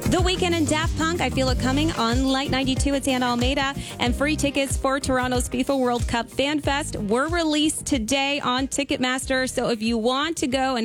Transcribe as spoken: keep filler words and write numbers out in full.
The Weeknd and Daft Punk, I Feel It Coming on Light ninety-two. It's Anna Almeida. And free tickets for Toronto's FIFA World Cup Fan Fest were released today on Ticketmaster. So if you want to go and